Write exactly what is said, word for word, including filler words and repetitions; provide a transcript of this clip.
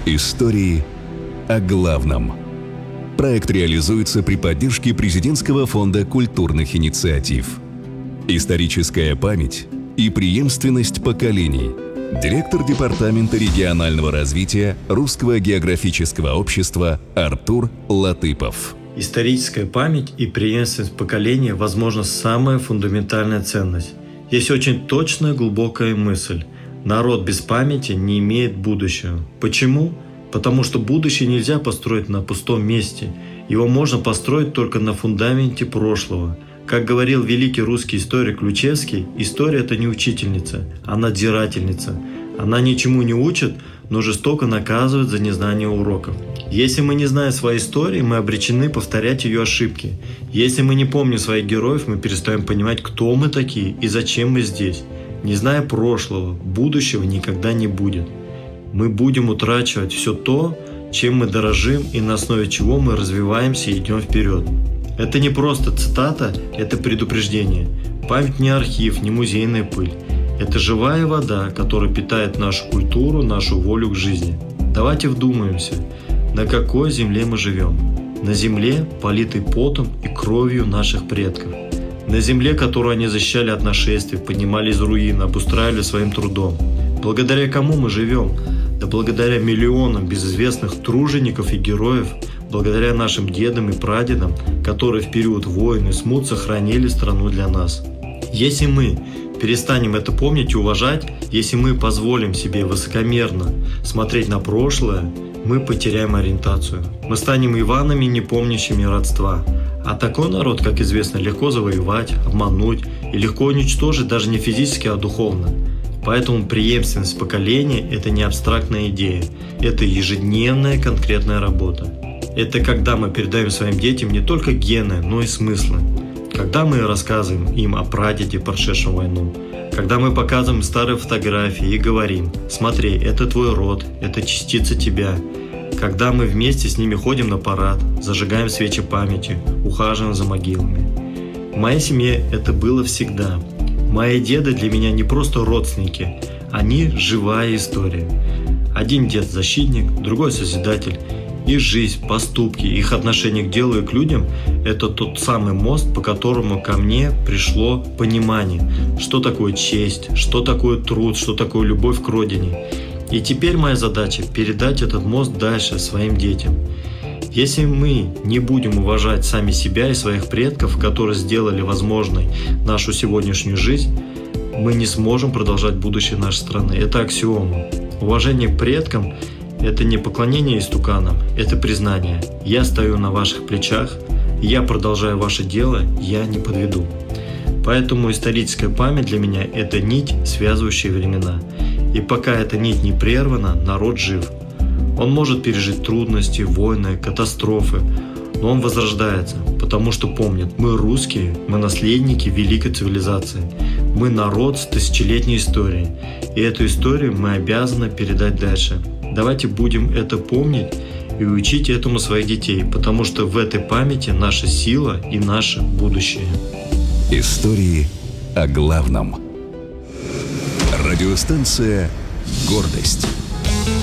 Истории о главном. Проект реализуется при поддержке Президентского фонда культурных инициатив. Историческая память и преемственность поколений. Директор Департамента регионального развития Русского географического общества Артур Латыпов. Историческая память и преемственность поколений, возможно, самая фундаментальная ценность. Есть очень точная глубокая мысль. Народ без памяти не имеет будущего. Почему? Потому что будущее нельзя построить на пустом месте. Его можно построить только на фундаменте прошлого. Как говорил великий русский историк Ключевский, история – это не учительница, а надзирательница. Она ничему не учит, но жестоко наказывает за незнание уроков. Если мы не знаем своей истории, мы обречены повторять ее ошибки. Если мы не помним своих героев, мы перестаем понимать, кто мы такие и зачем мы здесь. Не зная прошлого, будущего никогда не будет. Мы будем утрачивать все то, чем мы дорожим и на основе чего мы развиваемся и идем вперед. Это не просто цитата, это предупреждение. Память не архив, не музейная пыль. Это живая вода, которая питает нашу культуру, нашу волю к жизни. Давайте вдумаемся, на какой земле мы живем. На земле, политой потом и кровью наших предков. На земле, которую они защищали от нашествий, поднимали из руин, обустраивали своим трудом. Благодаря кому мы живем? Да благодаря миллионам безызвестных тружеников и героев, благодаря нашим дедам и прадедам, которые в период войн и смут сохранили страну для нас. Если мы перестанем это помнить и уважать, если мы позволим себе высокомерно смотреть на прошлое, мы потеряем ориентацию. Мы станем Иванами, не помнящими родства. А такой народ, как известно, легко завоевать, обмануть и легко уничтожить даже не физически, а духовно. Поэтому преемственность поколений – это не абстрактная идея, это ежедневная конкретная работа. Это когда мы передаем своим детям не только гены, но и смыслы. Когда мы рассказываем им о прадеде, прошедшем войну. Когда мы показываем старые фотографии и говорим: «Смотри, это твой род, это частица тебя». Когда мы вместе с ними ходим на парад, зажигаем свечи памяти, ухаживаем за могилами. В моей семье это было всегда. Мои деды для меня не просто родственники, они живая история. Один дед защитник, другой созидатель. Их жизнь, поступки, их отношение к делу и к людям – это тот самый мост, по которому ко мне пришло понимание, что такое честь, что такое труд, что такое любовь к родине. И теперь моя задача – передать этот мост дальше своим детям. Если мы не будем уважать сами себя и своих предков, которые сделали возможной нашу сегодняшнюю жизнь, мы не сможем продолжать будущее нашей страны. Это аксиома. Уважение к предкам – это не поклонение истуканам, это признание. Я стою на ваших плечах, я продолжаю ваше дело, я не подведу. Поэтому историческая память для меня – это нить, связывающая времена. И пока эта нить не прервана, народ жив. Он может пережить трудности, войны, катастрофы, но он возрождается, потому что помнит: мы русские, мы наследники великой цивилизации. Мы народ с тысячелетней историей, и эту историю мы обязаны передать дальше. Давайте будем это помнить и учить этому своих детей, потому что в этой памяти наша сила и наше будущее. Истории о главном. Радиостанция «Гордость».